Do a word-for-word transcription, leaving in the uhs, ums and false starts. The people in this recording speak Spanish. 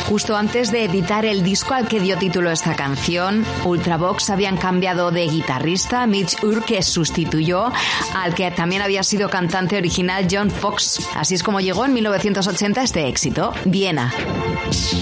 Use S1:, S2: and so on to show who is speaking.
S1: Justo antes de editar el disco al que dio título esta canción, Ultravox habían cambiado de guitarrista. Mitch Urke sustituyó al que también había sido cantante original John Fox. Así es como llegó en mil novecientos ochenta este éxito, Viena.